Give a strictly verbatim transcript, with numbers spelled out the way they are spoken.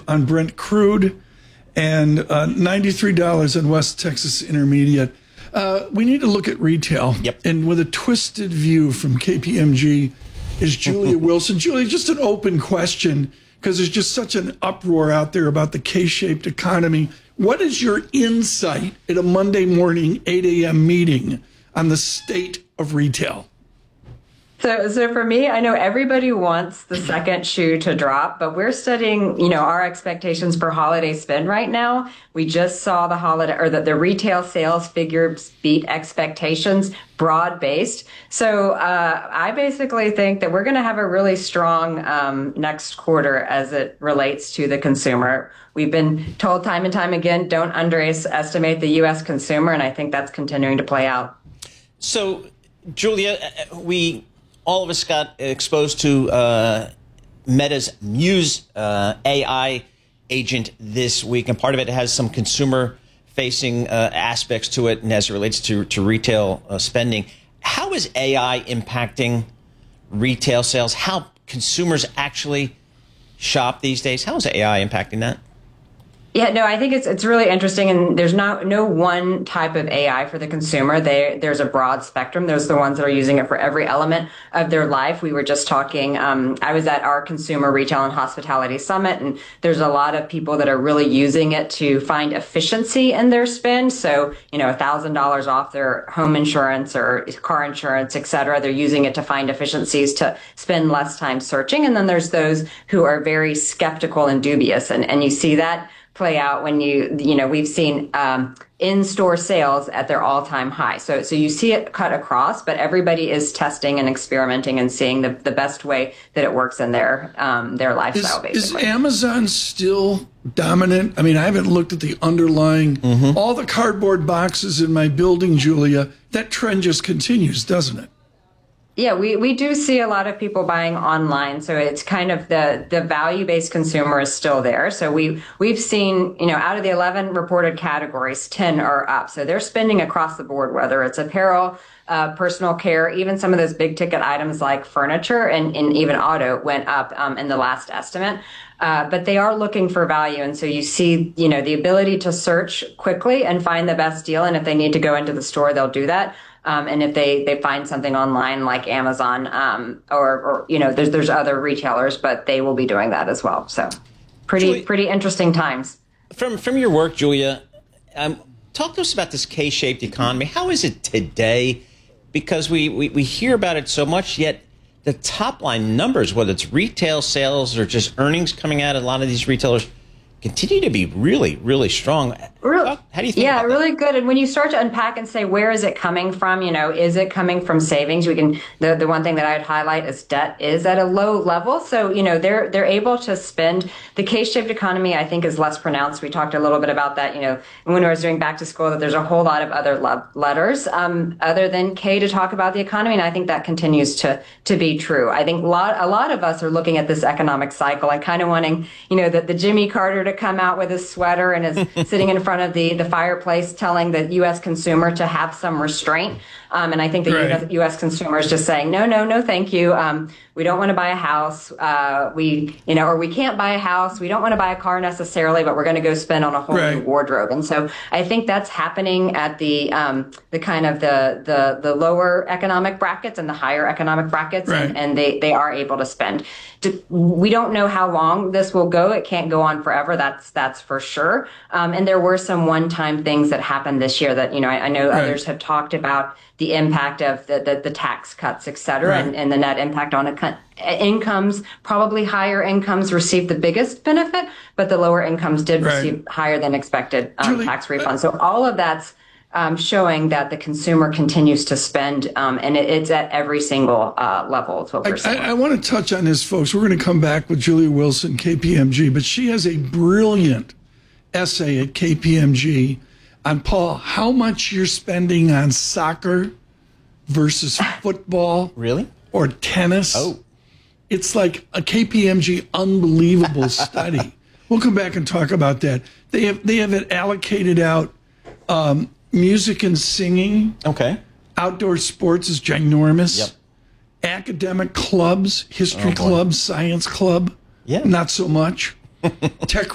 on Brent crude and uh, ninety-three dollars on West Texas Intermediate. Uh, we need to look at retail. Yep. And with a twisted view from K P M G is Julia Wilson. Julia, just an open question, because there's just such an uproar out there about the K-shaped economy. What is your insight at a Monday morning eight a.m. meeting on the state of retail? So, so for me, I know everybody wants the second shoe to drop, but we're studying, you know, our expectations for holiday spend right now. We just saw the holiday or the, the retail sales figures beat expectations, broad based. So uh, I basically think that we're going to have a really strong um, next quarter as it relates to the consumer. We've been told time and time again, don't underestimate the U S consumer, and I think that's continuing to play out. So, Julia, we all of us got exposed to uh, Meta's Muse uh, A I agent this week, and part of it has some consumer-facing uh, aspects to it, and as it relates to to retail uh, spending. How is A I impacting retail sales? How consumers actually shop these days? How is A I impacting that? Yeah, no, I think it's it's really interesting, and there's not no one type of A I for the consumer. They, there's a broad spectrum. Those are the ones that are using it for every element of their life. We were just talking, um, I was at our Consumer Retail and Hospitality Summit, and there's a lot of people that are really using it to find efficiency in their spend. So, you know, one thousand dollars off their home insurance or car insurance, et cetera. They're using it to find efficiencies to spend less time searching. And then there's those who are very skeptical and dubious, and, and you see that play out when you, you know, we've seen um, in-store sales at their all-time high. So so you see it cut across, but everybody is testing and experimenting and seeing the, the best way that it works in their um, their lifestyle, is, basically. Is Amazon still dominant? I mean, I haven't looked at the underlying, mm-hmm. all the cardboard boxes in my building, Julia. That trend just continues, doesn't it? Yeah, we, we do see a lot of people buying online. So it's kind of the, the value-based consumer is still there. So we, we've seen, you know, out of the eleven reported categories, ten are up. So they're spending across the board, whether it's apparel, uh, personal care, even some of those big ticket items like furniture and, and even auto went up um, in the last estimate. Uh, but they are looking for value. And so you see, you know, the ability to search quickly and find the best deal. And if they need to go into the store, they'll do that. Um, and if they, they find something online like Amazon um, or, or, you know, there's there's other retailers, but they will be doing that as well. So pretty Julia, pretty interesting times. From from your work, Julia, um, talk to us about this K-shaped economy. How is it today? Because we, we, we hear about it so much, yet the top line numbers, whether it's retail sales or just earnings coming out of a lot of these retailers, continue to be really, really strong. Really, how do you think yeah, about really that? good. And when you start to unpack and say, where is it coming from? You know, is it coming from savings? We can, the, the one thing that I'd highlight is debt is at a low level. So, you know, they're, they're able to spend. The K-shaped economy, I think, is less pronounced. We talked a little bit about that, you know, when I was doing back to school, that there's a whole lot of other love letters, um, other than K to talk about the economy. And I think that continues to, to be true. I think a lot, a lot of us are looking at this economic cycle and kind of wanting, you know, that the Jimmy Carter to come out with his sweater and is sitting in front of the, the fireplace telling the U S consumer to have some restraint. Um, and I think the right. U S consumer is just saying, no, no, no, thank you. Um, we don't want to buy a house. Uh, we, you know, or we can't buy a house. We don't want to buy a car necessarily, but we're going to go spend on a whole right. new wardrobe. And so I think that's happening at the, um, the kind of the, the, the lower economic brackets and the higher economic brackets. Right. And, and they, they are able to spend. To, we don't know how long this will go. It can't go on forever. That's, that's for sure. Um, and there were some one-time things that happened this year that, you know, I, I know right. others have talked about the impact of the, the, the tax cuts, et cetera, right. and, and the net impact on it. Incomes, probably higher incomes received the biggest benefit, but the lower incomes did right. receive higher than expected um, Julie, tax refunds. So all of that's um, showing that the consumer continues to spend, um, and it, it's at every single uh, level. Is what we're I, I, I want to touch on this, folks. We're going to come back with Julia Wilson, K P M G, but she has a brilliant essay at K P M G on, Paul, how much you're spending on soccer versus football. Really? Or tennis. Oh. It's like a K P M G unbelievable study. We'll come back and talk about that. They have they have it allocated out. Um, music and singing. Okay. Outdoor sports is ginormous. Yep. Academic clubs, history oh, clubs, science club. Yeah. Not so much. Tech